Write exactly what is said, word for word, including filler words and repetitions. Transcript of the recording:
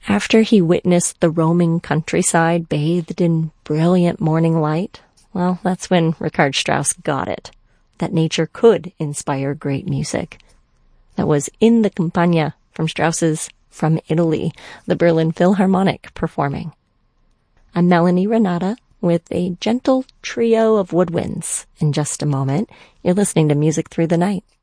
After he witnessed the roaming countryside bathed in brilliant morning light, well, that's when Richard Strauss got it, that nature could inspire great music. That was In the Campagna from Strauss's From Italy, the Berlin Philharmonic performing. I'm Melanie Renata with a gentle trio of woodwinds. In just a moment, you're listening to Music Through the Night.